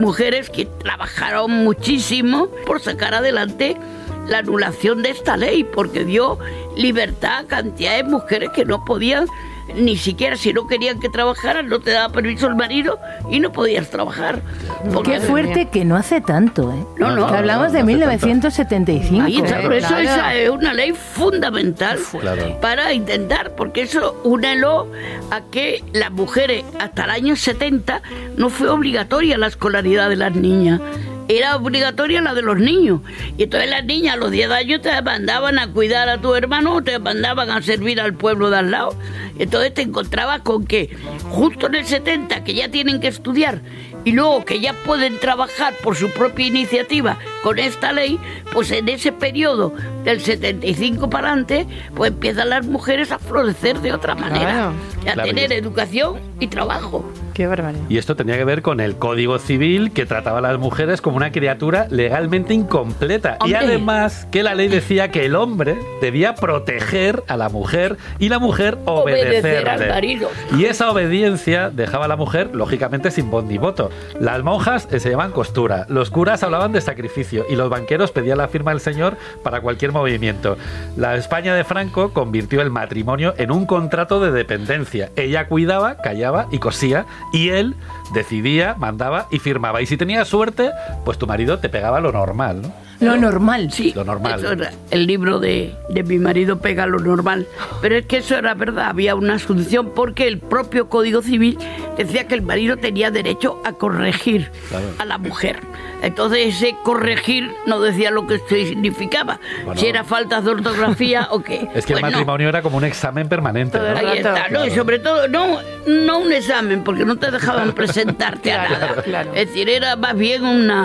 mujeres que trabajaron muchísimo por sacar adelante la anulación de esta ley, porque dio libertad a cantidad de mujeres que no podían, ni siquiera si no querían que trabajaran, no te daba permiso el marido y no podías trabajar. Qué fuerte que no hace tanto, ¿eh? No. Que hablamos de 1975. Ahí está, por eso Claro. esa es una ley fundamental para intentar, porque eso únelo a que las mujeres hasta el año 70 no fue obligatoria la escolaridad de las niñas. Era obligatoria la de los niños. Y entonces las niñas a los 10 años te mandaban a cuidar a tu hermano o te mandaban a servir al pueblo de al lado. Entonces te encontrabas con que justo en el 70, que ya tienen que estudiar y luego que ya pueden trabajar por su propia iniciativa con esta ley, pues en ese periodo del 75 para adelante, pues empiezan las mujeres a florecer de otra manera, a tener educación y trabajo. Qué barbaridad. Y esto tenía que ver con el Código Civil, que trataba a las mujeres como una criatura legalmente incompleta. ¡Hombre! Y además que la ley decía que el hombre debía proteger a la mujer y la mujer Obedecer al obedecerle. marido. Y esa obediencia dejaba a la mujer, lógicamente, sin voz ni voto. Las monjas se llamaban costura, los curas hablaban de sacrificio y los banqueros pedían la firma del señor para cualquier movimiento. La España de Franco convirtió el matrimonio en un contrato de dependencia. Ella cuidaba, callaba y cosía, y él decidía, mandaba y firmaba. Y si tenías suerte, pues tu marido te pegaba lo normal, ¿no? Lo normal. Sí, Lo normal. eso era el libro de mi marido pega lo normal. Pero es que eso era verdad, había una asunción porque el propio Código Civil decía que el marido tenía derecho a corregir a la mujer. Entonces ese corregir no decía lo que esto significaba, si era faltas de ortografía o qué. Es que Pues el no. matrimonio era como un examen permanente, ¿no? Ahí está, ¿no? Y sobre todo, no un examen, porque no te dejaban presentarte a nada. claro. Es decir, era más bien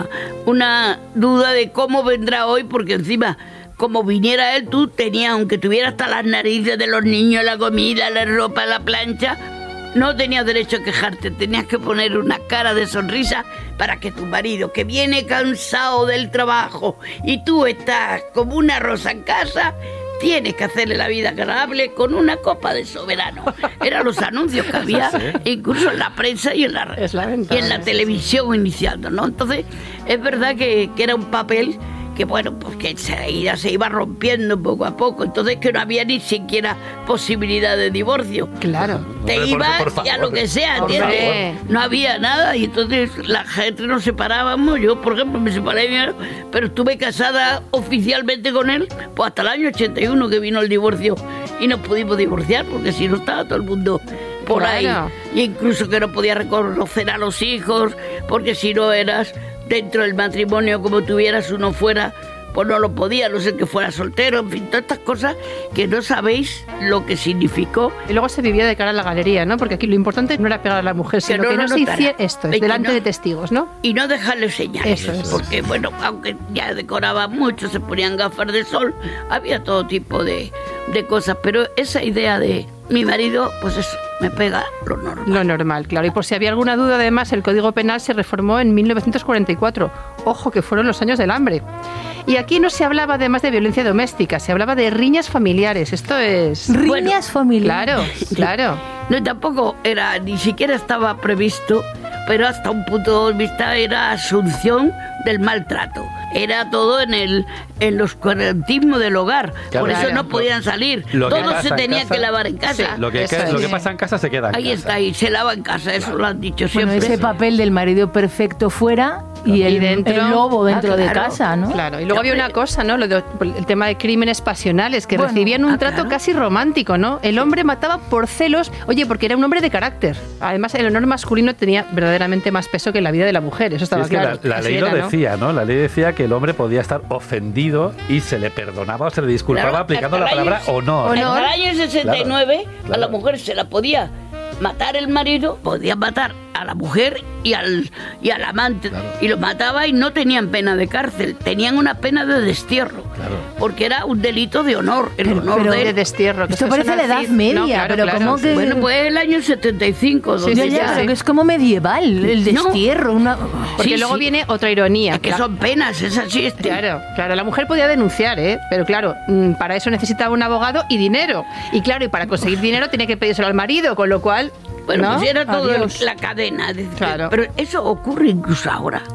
una duda de cómo vendrá hoy, porque encima, como viniera él, tú tenías, aunque tuviera hasta las narices de los niños, la comida, la ropa, la plancha, no tenías derecho a quejarte, tenías que poner una cara de sonrisa para que tu marido, que viene cansado del trabajo y tú estás como una rosa en casa, tienes que hacerle la vida agradable con una copa de soberano. Eran los anuncios que había, incluso en la prensa y en la televisión iniciando, ¿no? Entonces, es verdad que era un papel que, bueno, pues que enseguida se iba rompiendo poco a poco. Entonces, que no había ni siquiera posibilidad de divorcio. Claro. Te ibas y a lo que sea, ¿entiendes? No había nada y entonces la gente nos separábamos. Yo, por ejemplo, me separé, pero estuve casada oficialmente con él pues hasta el año 81 que vino el divorcio y nos pudimos divorciar porque si no estaba todo el mundo por ahí. Y incluso que no podía reconocer a los hijos porque si no eras dentro del matrimonio como tuvieras uno fuera, pues no lo podía, no sé que fuera soltero, en fin, todas estas cosas que no sabéis lo que significó. Y luego se vivía de cara a la galería, ¿no? Porque aquí lo importante no era pegar a la mujer, sino que no se hiciera esto, delante de testigos, ¿no? Y no dejarle señales. Eso es. Porque, bueno, aunque ya decoraban mucho, se ponían gafas de sol, había todo tipo de cosas, pero esa idea de mi marido, pues eso, me pega lo normal. Lo normal, claro. Y por si había alguna duda, además, el Código Penal se reformó en 1944. Ojo, que fueron los años del hambre. Y aquí no se hablaba además de violencia doméstica, se hablaba de riñas familiares. Esto es... Riñas familiares. Claro. No, tampoco era, ni siquiera estaba previsto, pero hasta un punto de vista era asunción del maltrato. Era todo en el oscurantismo del hogar. Claro. Por eso no podían salir. Todo se tenía que lavar en casa. Sí, lo que pasa en casa se queda en Ahí casa. está, ahí se lava en casa, eso lo han dicho Bueno, siempre. ese papel del marido perfecto fuera y el lobo dentro de casa, ¿no? Claro, y luego había una cosa, ¿no? El tema de crímenes pasionales, que recibían un trato casi romántico, ¿no? El hombre mataba por celos, oye, porque era un hombre de carácter. Además, el honor masculino tenía verdaderamente más peso que la vida de la mujer, eso estaba claro. La ley lo decía, ¿no? La ley decía que el hombre podía estar ofendido y se le perdonaba o se le disculpaba aplicando la palabra honor. En el año 69 a la mujer se la podía matar el marido, podía matar a la mujer y al amante, y los mataba y no tenían pena de cárcel, tenían una pena de destierro. porque era un delito de honor, el honor de destierro. Esto parece la Edad Media, pero ¿cómo que...? Bueno, pues el año 75. Pero que es como medieval, el destierro. Porque luego viene otra ironía. Es que son penas, es así. Claro, la mujer podía denunciar, pero claro, para eso necesitaba un abogado y dinero. Y claro, y para conseguir dinero tenía que pedírselo al marido, con lo cual... Bueno, pues era todo la cadena. Claro. Pero eso ocurre incluso ahora.